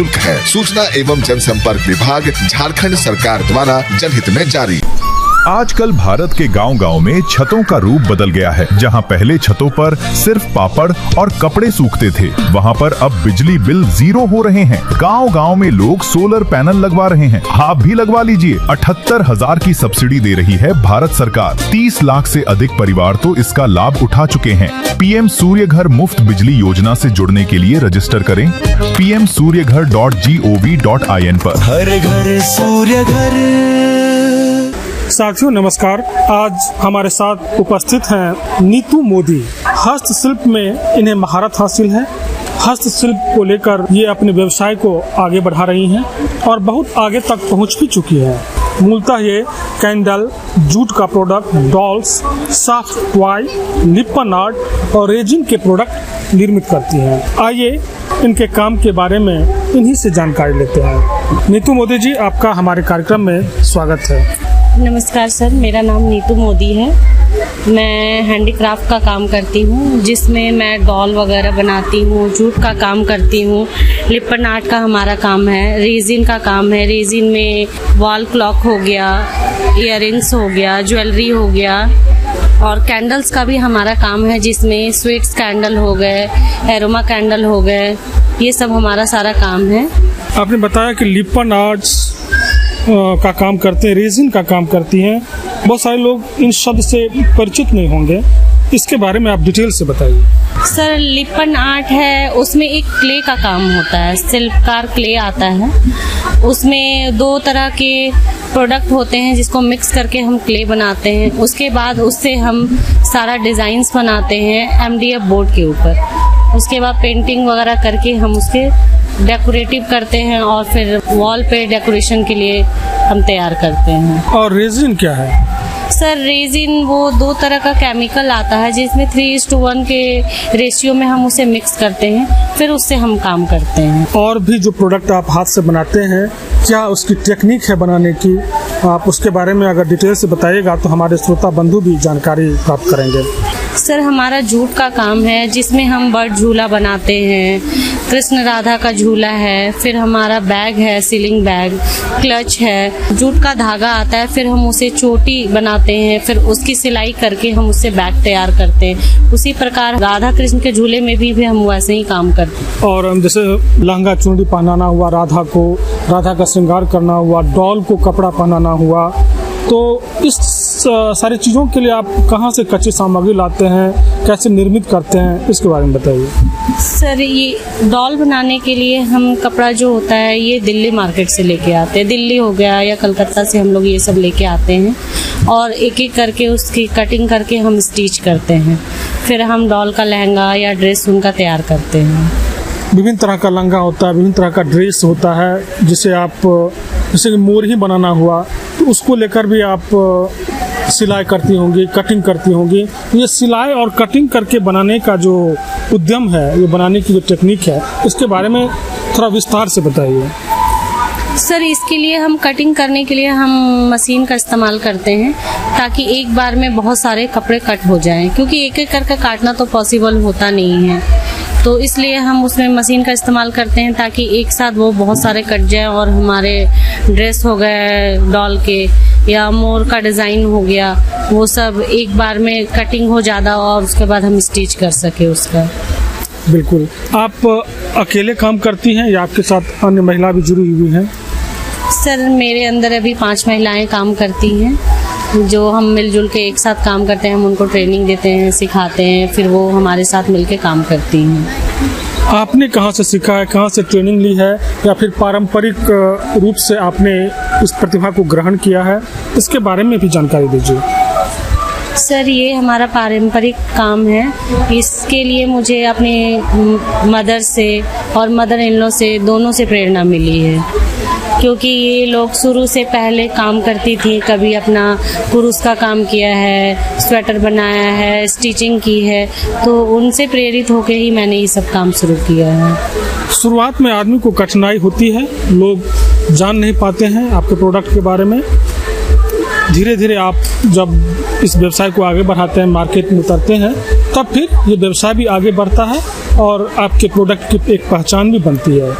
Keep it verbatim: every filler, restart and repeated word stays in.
है। सूचना एवं जनसंपर्क विभाग झारखंड सरकार द्वारा जनहित में जारी। आजकल भारत के गांव-गांव में छतों का रूप बदल गया है। जहां पहले छतों पर सिर्फ पापड़ और कपड़े सूखते थे, वहां पर अब बिजली बिल जीरो हो रहे हैं। गांव-गांव में लोग सोलर पैनल लगवा रहे हैं। आप भी लगवा लीजिए। अठहत्तर हजार की सब्सिडी दे रही है भारत सरकार। तीस लाख से अधिक परिवार तो इसका लाभ उठा चुके हैं। पीएम सूर्य घर मुफ्त बिजली योजना से जुड़ने के लिए रजिस्टर करें पी एम सूर्य घर dot G O V dot I N पर। हर घर सूर्य घर। साथियों नमस्कार। आज हमारे साथ उपस्थित हैं नीतू मोदी। हस्तशिल्प में इन्हें महारत हासिल है। हस्तशिल्प को लेकर ये अपने व्यवसाय को आगे बढ़ा रही हैं और बहुत आगे तक पहुंच भी चुकी है। मूलतः ये कैंडल, जूट का product, dolls, soft toy, लिपन art और रेजिन के प्रोडक्ट निर्मित करती हैं। आइए इनके काम के बारे में इन्हीं से जानकारी लेते हैं। नीतू मोदी जी, आपका हमारे कार्यक्रम में स्वागत है। नमस्कार सर, मेरा नाम नीतू मोदी है। मैं हैंडीक्राफ्ट का काम करती हूँ, जिसमें मैं डॉल वगैरह बनाती हूँ, जूट का काम करती हूँ, लिपन आर्ट का हमारा काम है, रेजिन का काम है। रेजिन में वॉल क्लॉक हो गया, इयररिंग्स हो गया, ज्वेलरी हो गया और कैंडल्स का भी हमारा काम है, जिसमें स्वीट्स कैंडल हो गए, एरोमा कैंडल हो गए, ये सब हमारा सारा काम है। आपने बताया कि लिपन आर्ट्स का काम करते हैं, रेजिन का काम करती हैं। बहुत सारे लोग इन शब्द से परिचित नहीं होंगे, इसके बारे में आप डिटेल से बताइए। सर, लिपन आर्ट है, उसमें एक क्ले का काम होता है। शिल्पकार क्ले आता है, उसमें दो तरह के प्रोडक्ट होते हैं जिसको मिक्स करके हम क्ले बनाते हैं। उसके बाद उससे हम सारा डिजाइन्स बनाते हैं एम डी एफ बोर्ड के ऊपर। उसके बाद पेंटिंग वगैरह करके हम उसके डेकोरेटिव करते हैं और फिर वॉल पे डेकोरेशन के लिए हम तैयार करते हैं। और रेजिन क्या है? सर, रेजिन वो दो तरह का केमिकल आता है, जिसमें थ्री इज टू वन के रेशियो में हम उसे मिक्स करते हैं, फिर उससे हम काम करते हैं। और भी जो प्रोडक्ट आप हाथ से बनाते हैं, क्या उसकी टेक्निक है बनाने की? आप उसके बारे में अगर डिटेल से बताइएगा तो हमारे श्रोता बंधु भी जानकारी प्राप्त करेंगे। सर, हमारा जूट का काम है, जिसमें हम बर्ड झूला बनाते हैं, कृष्ण राधा का झूला है, फिर हमारा बैग है, सीलिंग बैग, क्लच है। जूट का धागा आता है, फिर हम उसे चोटी बनाते हैं, फिर उसकी सिलाई करके हम उससे बैग तैयार करते हैं। उसी प्रकार राधा कृष्ण के झूले में भी, भी हम वैसे ही काम करते हैं। और जैसे लहंगा चुनरी पहनाना हुआ राधा को, राधा का श्रृंगार करना हुआ, डॉल को कपड़ा पहनाना हुआ, तो इस सारी चीज़ों के लिए आप कहाँ से कच्ची सामग्री लाते हैं, कैसे निर्मित करते हैं, इसके बारे में बताइए। सर, ये डॉल बनाने के लिए हम कपड़ा जो होता है ये दिल्ली मार्केट से लेके आते हैं। दिल्ली हो गया या कलकत्ता से हम लोग ये सब लेके आते हैं और एक एक करके उसकी कटिंग करके हम स्टिच करते हैं। फिर हम डॉल का लहंगा या ड्रेस उनका तैयार करते हैं। विभिन्न तरह का लहंगा होता है, विभिन्न तरह का ड्रेस होता है, जिसे आप जैसे कि मोर ही बनाना हुआ तो उसको लेकर भी आप सिलाई करती होंगी, कटिंग करती होंगी। ये सिलाई और कटिंग करके बनाने का जो उद्यम है, ये बनाने की जो टेक्निक है, इसके बारे में थोड़ा विस्तार से बताइए। सर, इसके लिए हम कटिंग करने के लिए हम मशीन का इस्तेमाल करते हैं, ताकि एक बार में बहुत सारे कपड़े कट हो जाएं, क्योंकि एक एक करके काटना तो पॉसिबल होता नहीं है। तो इसलिए हम उसमें मशीन का इस्तेमाल करते हैं, ताकि एक साथ वो बहुत सारे कट जाए और हमारे ड्रेस हो गए डॉल के या मोर का डिज़ाइन हो गया, वो सब एक बार में कटिंग हो ज़्यादा और उसके बाद हम स्टिच कर सके उसका। बिल्कुल। आप अकेले काम करती हैं या आपके साथ अन्य महिला भी जुड़ी हुई हैं? सर, मेरे अंदर अभी पांच महिलाएं काम करती हैं, जो हम मिलजुल के एक साथ काम करते हैं। हम उनको ट्रेनिंग देते हैं, सिखाते हैं, फिर वो हमारे साथ मिलके काम करती हैं। आपने कहाँ से सीखा है, कहाँ से ट्रेनिंग ली है, या फिर पारंपरिक रूप से आपने इस प्रतिभा को ग्रहण किया है, इसके बारे में भी जानकारी दीजिए। सर, ये हमारा पारंपरिक काम है। इसके लिए मुझे अपने मदर से और मदर इन लॉ से, दोनों से प्रेरणा मिली है, क्योंकि ये लोग शुरू से पहले काम करती थी। कभी अपना कुरूस का काम किया है, स्वेटर बनाया है, स्टिचिंग की है, तो उनसे प्रेरित होकर ही मैंने ये सब काम शुरू किया है। शुरुआत में आदमी को कठिनाई होती है, लोग जान नहीं पाते हैं आपके प्रोडक्ट के बारे में। धीरे धीरे आप जब इस व्यवसाय को आगे बढ़ाते हैं, मार्केट में उतरते हैं, तब फिर ये व्यवसाय भी आगे बढ़ता है और आपके प्रोडक्ट की एक पहचान भी बनती है।